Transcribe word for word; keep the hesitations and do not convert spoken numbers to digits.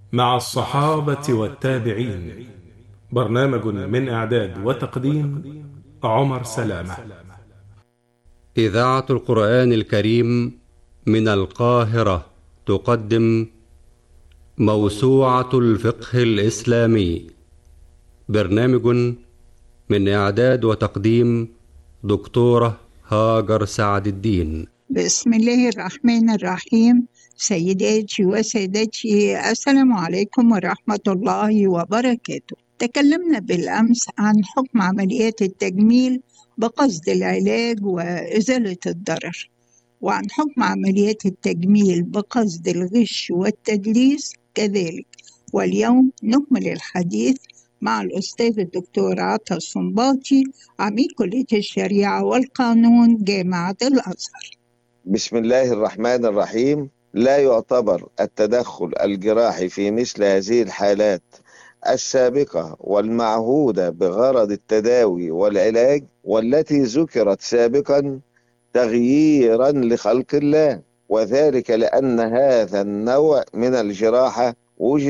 مع الصحابة والتابعين. برنامج من إعداد وتقديم عمر سلامة. إذاعة القرآن الكريم من القاهرة تقدم موسوعة الفقه الإسلامي. برنامج من إعداد وتقديم دكتورة هاجر سعد الدين. بسم الله الرحمن الرحيم. سيداتي وسادتي، السلام عليكم ورحمة الله وبركاته. تكلمنا بالأمس عن حكم عمليات التجميل بقصد العلاج وإزالة الضرر، وعن حكم عمليات التجميل بقصد الغش والتدليس كذلك. واليوم نكمل الحديث مع الأستاذ الدكتور عطا الصنباطي، عميد كلية الشريعة والقانون جامعة الأزهر. بسم الله الرحمن الرحيم. لا يعتبر التدخل الجراحي في مثل هذه الحالات السابقة والمعهودة بغرض التداوي والعلاج والتي ذكرت سابقا تغييرا لخلق الله، وذلك لأن هذا النوع من الجراحة وجد